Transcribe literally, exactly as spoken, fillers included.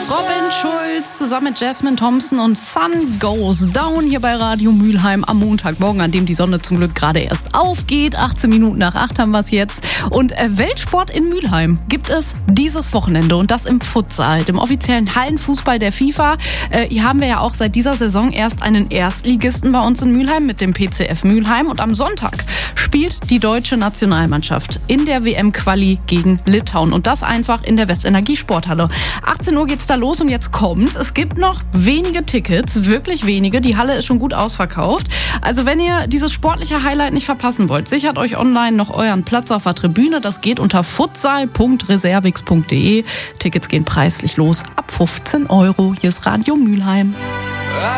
Robin Schulz zusammen mit Jasmine Thompson und Sun Goes Down hier bei Radio Mülheim am Montagmorgen, an dem die Sonne zum Glück gerade erst aufgeht. achtzehn Minuten nach acht haben wir es jetzt. Und äh, Weltsport in Mülheim gibt es dieses Wochenende und das im Futsal, dem offiziellen Hallenfußball der FIFA. Äh, hier haben wir ja auch seit dieser Saison erst einen Erstligisten bei uns in Mülheim mit dem P C F Mülheim. Und am Sonntag spielt die deutsche Nationalmannschaft in der W M-Quali gegen Litauen. Und das einfach in der Westenergie-Sporthalle. achtzehn Uhr geht's da los und jetzt kommt's. Es gibt noch wenige Tickets, wirklich wenige. Die Halle ist schon gut ausverkauft. Also wenn ihr dieses sportliche Highlight nicht verpassen wollt, sichert euch online noch euren Platz auf der Tribüne. Das geht unter futsal punkt reservix punkt de. Tickets gehen preislich los ab fünfzehn Euro. Hier ist Radio Mülheim.